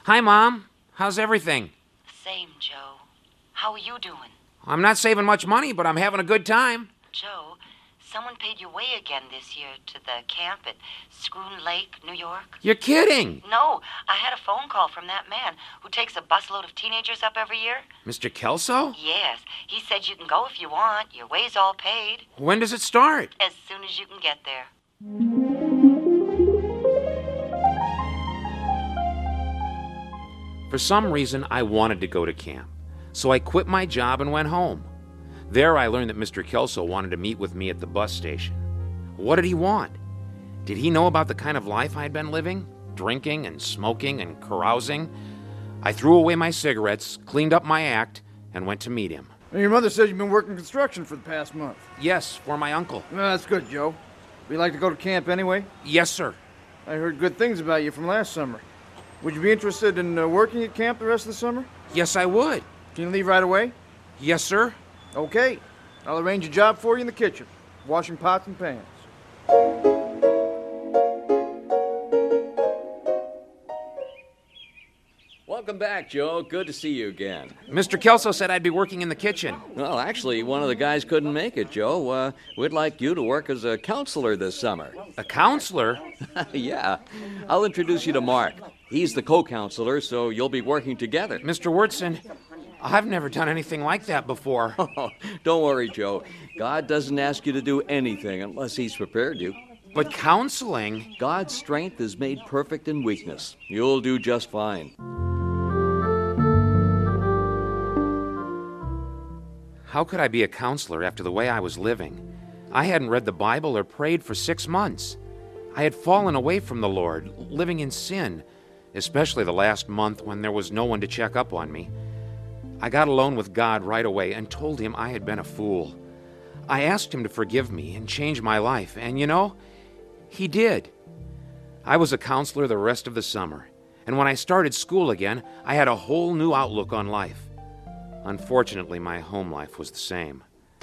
Hi, Mom. How's everything? Same, Joe. How are you doing? I'm not saving much money, but I'm having a good time. Joe, someone paid your way again this year to the camp at Schroon Lake, New York. You're kidding. No, I had a phone call from that man who takes a busload of teenagers up every year. Mr. Kelso? Yes, he said you can go if you want. Your way's all paid. When does it start? As soon as you can get there. For some reason, I wanted to go to camp, so I quit my job and went home. There, I learned that Mr. Kelso wanted to meet with me at the bus station. What did he want? Did he know about the kind of life I'd been living? Drinking and smoking and carousing? I threw away my cigarettes, cleaned up my act, and went to meet him. Your mother says you've been working construction for the past month. Yes, for my uncle. Well, that's good, Joe. Would you like to go to camp anyway? Yes, sir. I heard good things about you from last summer. Would you be interested in working at camp the rest of the summer? Yes, I would. Can you leave right away? Yes, sir. Okay. I'll arrange a job for you in the kitchen, washing pots and pans. Welcome back, Joe. Good to see you again. Mr. Kelso said I'd be working in the kitchen. Well, actually, one of the guys couldn't make it, Joe. We'd like you to work as a counselor this summer. A counselor? Yeah. I'll introduce you to Mark. He's the co-counselor, so you'll be working together. Mr. Wurtson, I've never done anything like that before. Oh, don't worry, Joe. God doesn't ask you to do anything unless He's prepared you. But counseling? God's strength is made perfect in weakness. You'll do just fine. How could I be a counselor after the way I was living? I hadn't read the Bible or prayed for 6 months. I had fallen away from the Lord, living in sin, especially the last month when there was no one to check up on me. I got alone with God right away and told Him I had been a fool. I asked Him to forgive me and change my life, and you know, He did. I was a counselor the rest of the summer, and when I started school again, I had a whole new outlook on life. Unfortunately, my home life was the same.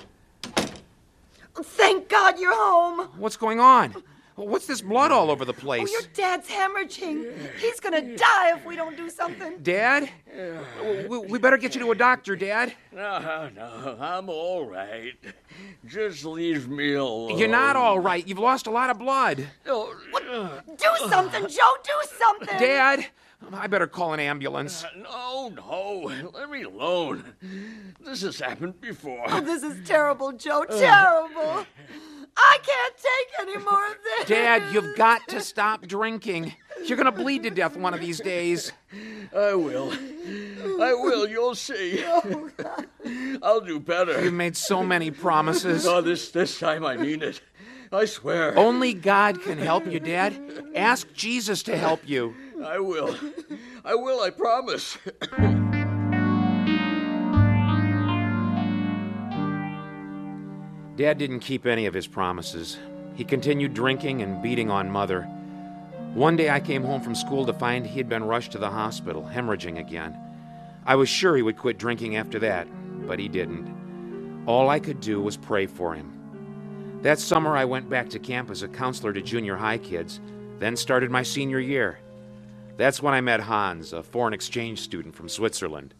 Thank God you're home. What's going on? What's this blood all over the place? Oh, your dad's hemorrhaging. He's gonna die if we don't do something. Dad? We better get you to a doctor, Dad. No, I'm all right. Just leave me alone. You're not all right. You've lost a lot of blood. Oh, Do something, Joe. Do something. Dad, I better call an ambulance. no. Let me alone. This has happened before. Oh, this is terrible, Joe. Terrible. I can't take any more of this. Dad, you've got to stop drinking. You're going to bleed to death one of these days. I will. You'll see. I'll do better. You've made so many promises. Oh, this time I mean it. I swear. Only God can help you, Dad. Ask Jesus to help you. I will, I promise. Dad didn't keep any of his promises. He continued drinking and beating on Mother. One day I came home from school to find he had been rushed to the hospital, hemorrhaging again. I was sure he would quit drinking after that, but he didn't. All I could do was pray for him. That summer I went back to camp as a counselor to junior high kids, then started my senior year. That's when I met Hans, a foreign exchange student from Switzerland.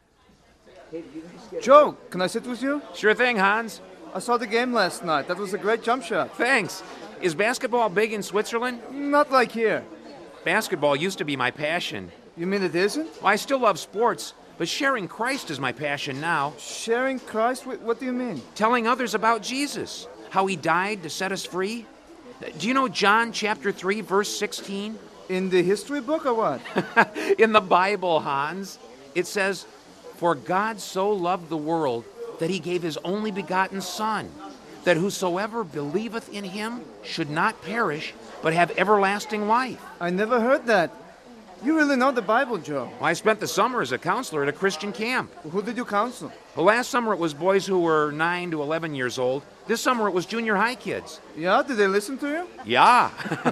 Joe, can I sit with you? Sure thing, Hans. I saw the game last night. That was a great jump shot. Thanks. Is basketball big in Switzerland? Not like here. Basketball used to be my passion. You mean it isn't? Well, I still love sports, but sharing Christ is my passion now. Sharing Christ? What do you mean? Telling others about Jesus, how He died to set us free. Do you know John chapter 3, verse 16? In the history book or what? In the Bible, Hans. It says, "For God so loved the world that He gave His only begotten Son, that whosoever believeth in Him should not perish, but have everlasting life." I never heard that. You really know the Bible, Joe. Well, I spent the summer as a counselor at a Christian camp. Who did you counsel? Well, last summer it was boys who were 9 to 11 years old. This summer it was junior high kids. Yeah? Did they listen to you? Yeah.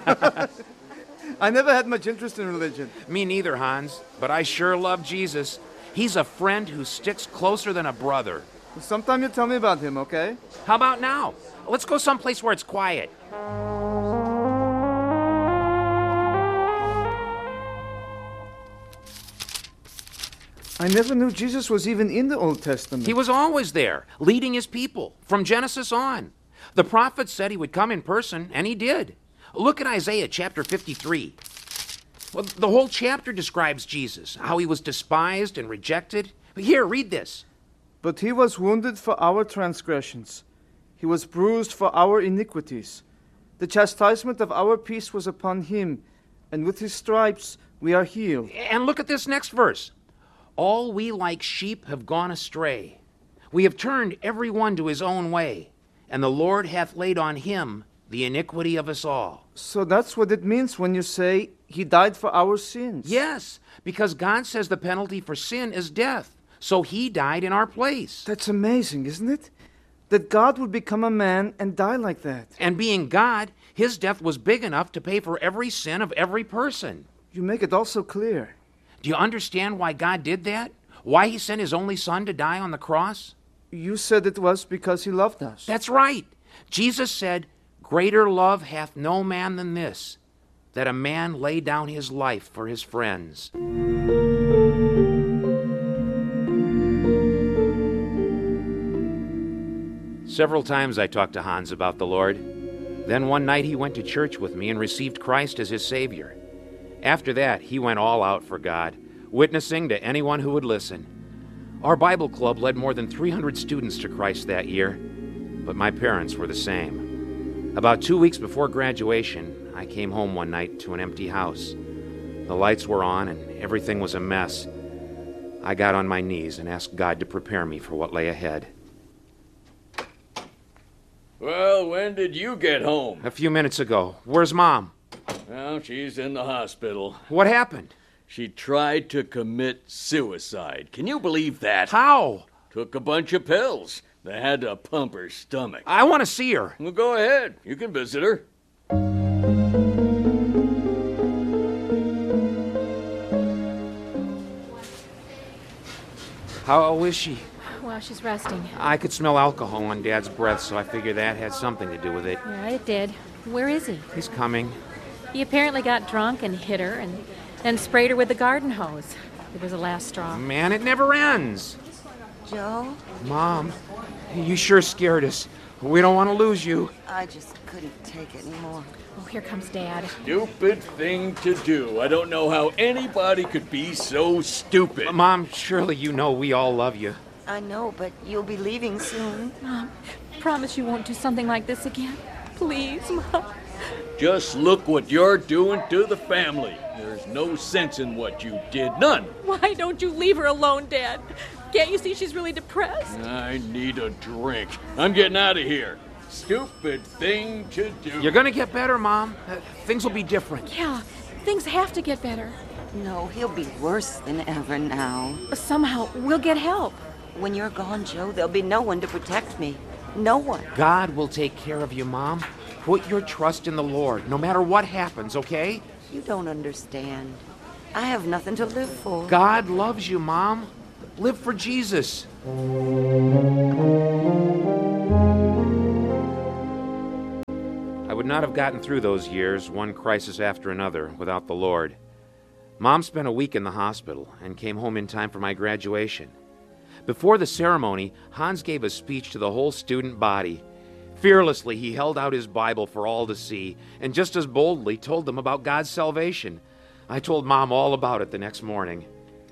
I never had much interest in religion. Me neither, Hans. But I sure love Jesus. He's a friend who sticks closer than a brother. Sometime you tell me about him, okay? How about now? Let's go someplace where it's quiet. I never knew Jesus was even in the Old Testament. He was always there, leading his people, from Genesis on. The prophets said he would come in person, and he did. Look at Isaiah chapter 53. Well, the whole chapter describes Jesus, how he was despised and rejected. Here, read this. But he was wounded for our transgressions. He was bruised for our iniquities. The chastisement of our peace was upon him, and with his stripes we are healed. And look at this next verse. All we like sheep have gone astray. We have turned every one to his own way, and the Lord hath laid on him the iniquity of us all. So that's what it means when you say he died for our sins. Yes, because God says the penalty for sin is death, so he died in our place. That's amazing, isn't it? That God would become a man and die like that. And being God, his death was big enough to pay for every sin of every person. You make it all so clear. Do you understand why God did that? Why he sent his only son to die on the cross? You said it was because he loved us. That's right. Jesus said, "Greater love hath no man than this, that a man lay down his life for his friends." Several times I talked to Hans about the Lord. Then one night he went to church with me and received Christ as his Savior. After that, he went all out for God, witnessing to anyone who would listen. Our Bible club led more than 300 students to Christ that year, but my parents were the same. About 2 weeks before graduation, I came home one night to an empty house. The lights were on and everything was a mess. I got on my knees and asked God to prepare me for what lay ahead. Well, when did you get home? A few minutes ago. Where's Mom? Well, she's in the hospital. What happened? She tried to commit suicide. Can you believe that? How? Took a bunch of pills. They had to pump her stomach. I want to see her. Well, go ahead. You can visit her. How is she? Well, she's resting. I could smell alcohol on Dad's breath, so I figured that had something to do with it. Yeah, it did. Where is he? He's coming. He apparently got drunk and hit her and then sprayed her with the garden hose. It was the last straw. Man, it never ends. Joe, Mom, you sure scared us. We don't want to lose you. I just couldn't take it anymore. Oh, here comes Dad. Stupid thing to do. I don't know how anybody could be so stupid. Mom, surely you know we all love you. I know, but you'll be leaving soon. Mom, promise you won't do something like this again. Please, Mom. Just look what you're doing to the family. There's no sense in what you did. None. Why don't you leave her alone, Dad? Can't you see she's really depressed? I need a drink. I'm getting out of here. Stupid thing to do. You're going to get better, Mom. Things will be different. Yeah, things have to get better. No, he'll be worse than ever now. Somehow, we'll get help. When you're gone, Joe, there'll be no one to protect me. No one. God will take care of you, Mom. Put your trust in the Lord, no matter what happens, okay? You don't understand. I have nothing to live for. God loves you, Mom. Live for Jesus. I would not have gotten through those years, one crisis after another, without the Lord. Mom spent a week in the hospital and came home in time for my graduation. Before the ceremony, Hans gave a speech to the whole student body. Fearlessly, he held out his Bible for all to see, and just as boldly told them about God's salvation. I told Mom all about it the next morning.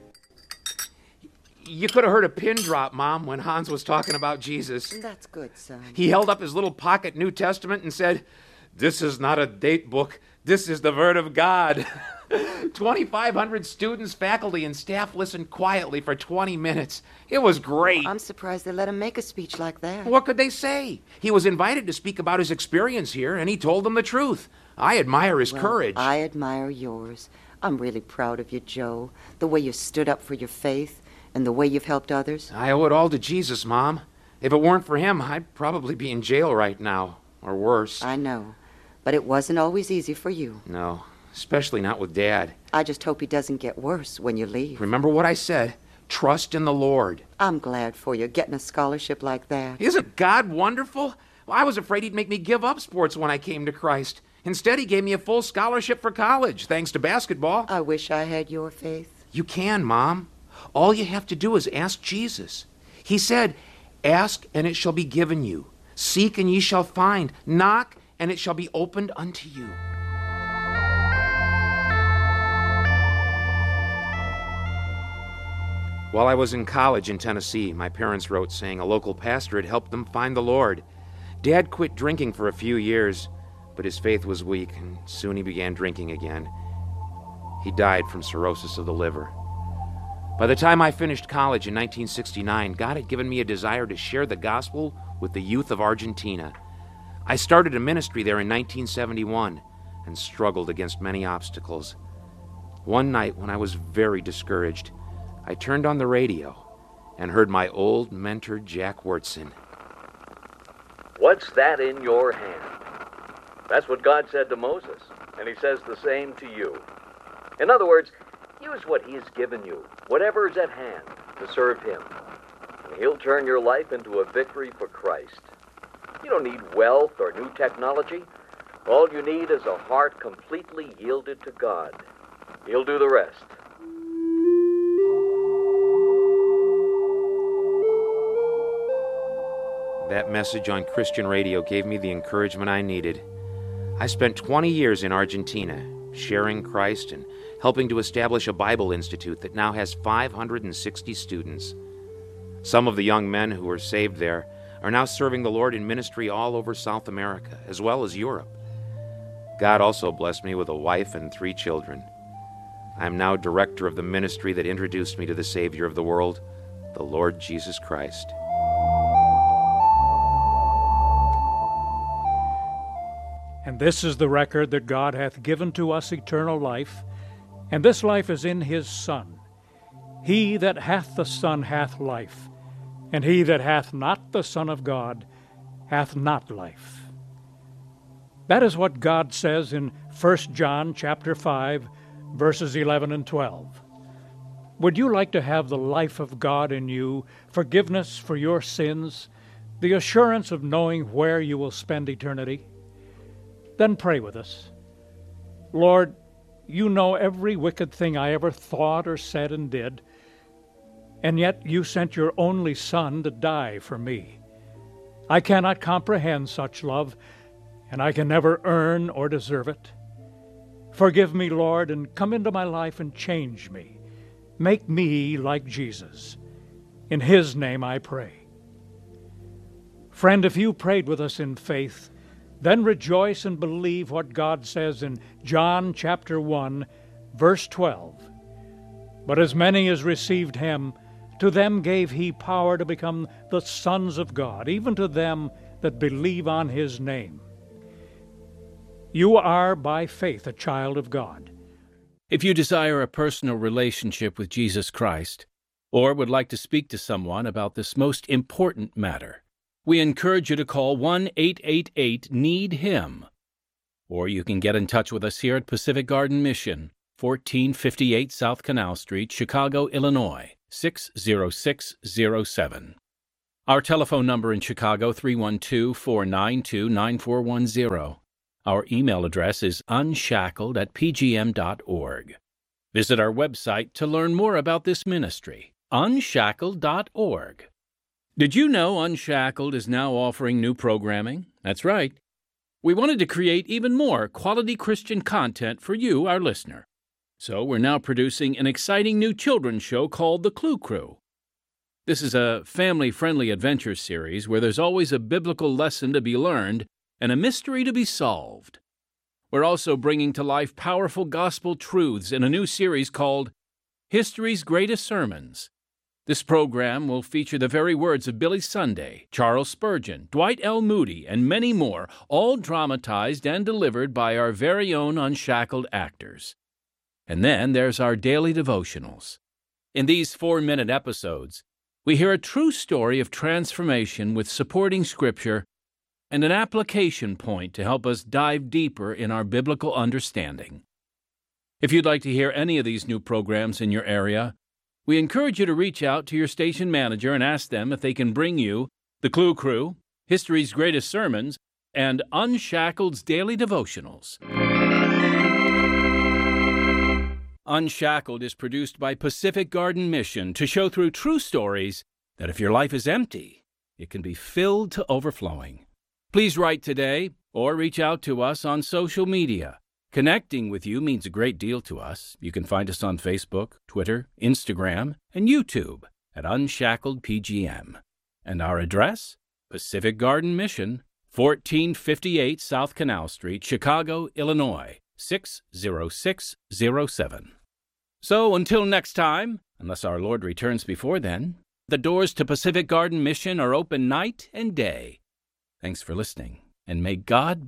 You could have heard a pin drop, Mom, when Hans was talking about Jesus. That's good, son. He held up his little pocket New Testament and said, "This is not a date book. This is the Word of God." 2,500 students, faculty, and staff listened quietly for 20 minutes. It was great. I'm surprised they let him make a speech like that. What could they say? He was invited to speak about his experience here, and he told them the truth. I admire his courage. I admire yours. I'm really proud of you, Joe. The way you stood up for your faith and the way you've helped others. I owe it all to Jesus, Mom. If it weren't for him, I'd probably be in jail right now, or worse. I know, but it wasn't always easy for you. No, especially not with Dad. I just hope he doesn't get worse when you leave. Remember what I said. Trust in the Lord. I'm glad for you getting a scholarship like that. Isn't God wonderful? I was afraid he'd make me give up sports when I came to Christ. Instead, he gave me a full scholarship for college, thanks to basketball. I wish I had your faith. You can, Mom. All you have to do is ask Jesus. He said, "Ask, and it shall be given you. Seek, and ye shall find. Knock, and it shall be opened unto you." While I was in college in Tennessee, my parents wrote saying a local pastor had helped them find the Lord. Dad quit drinking for a few years, but his faith was weak, and soon he began drinking again. He died from cirrhosis of the liver. By the time I finished college in 1969, God had given me a desire to share the gospel with the youth of Argentina. I started a ministry there in 1971 and struggled against many obstacles. One night when I was very discouraged, I turned on the radio and heard my old mentor, Jack Wurtson. What's that in your hand? That's what God said to Moses, and he says the same to you. In other words, use what he's given you, whatever is at hand, to serve him. And he'll turn your life into a victory for Christ. You don't need wealth or new technology. All you need is a heart completely yielded to God. He'll do the rest. That message on Christian radio gave me the encouragement I needed. I spent 20 years in Argentina, sharing Christ and helping to establish a Bible Institute that now has 560 students. Some of the young men who were saved there are now serving the Lord in ministry all over South America, as well as Europe. God also blessed me with a wife and 3 children. I am now director of the ministry that introduced me to the Savior of the world, the Lord Jesus Christ. And this is the record that God hath given to us eternal life, and this life is in his Son. He that hath the Son hath life, and he that hath not the Son of God hath not life. That is what God says in 1 John chapter 5, verses 11 and 12. Would you like to have the life of God in you, forgiveness for your sins, the assurance of knowing where you will spend eternity? Then pray with us. Lord, you know every wicked thing I ever thought or said and did, and yet you sent your only Son to die for me. I cannot comprehend such love, and I can never earn or deserve it. Forgive me, Lord, and come into my life and change me. Make me like Jesus. In his name I pray. Friend, if you prayed with us in faith, then rejoice and believe what God says in John chapter 1, verse 12. But as many as received him, to them gave he power to become the sons of God, even to them that believe on his name. You are by faith a child of God. If you desire a personal relationship with Jesus Christ, or would like to speak to someone about this most important matter, we encourage you to call 1-888-NEED-HIM. Or you can get in touch with us here at Pacific Garden Mission, 1458 South Canal Street, Chicago, Illinois, 60607. Our telephone number in Chicago, 312-492-9410. Our email address is unshackled@pgm.org. Visit our website to learn more about this ministry, unshackled.org. Did you know Unshackled is now offering new programming? That's right. We wanted to create even more quality Christian content for you, our listener. So we're now producing an exciting new children's show called The Clue Crew. This is a family-friendly adventure series where there's always a biblical lesson to be learned and a mystery to be solved. We're also bringing to life powerful gospel truths in a new series called History's Greatest Sermons. This program will feature the very words of Billy Sunday, Charles Spurgeon, Dwight L. Moody, and many more, all dramatized and delivered by our very own Unshackled actors. And then there's our daily devotionals. In these 4-minute episodes, we hear a true story of transformation with supporting scripture and an application point to help us dive deeper in our biblical understanding. If you'd like to hear any of these new programs in your area, we encourage you to reach out to your station manager and ask them if they can bring you The Clue Crew, History's Greatest Sermons, and Unshackled's Daily Devotionals. Unshackled is produced by Pacific Garden Mission to show through true stories that if your life is empty, it can be filled to overflowing. Please write today or reach out to us on social media. Connecting with you means a great deal to us. You can find us on Facebook, Twitter, Instagram, and YouTube at Unshackled PGM. And our address? Pacific Garden Mission, 1458 South Canal Street, Chicago, Illinois, 60607. So until next time, unless our Lord returns before then, the doors to Pacific Garden Mission are open night and day. Thanks for listening, and may God bless.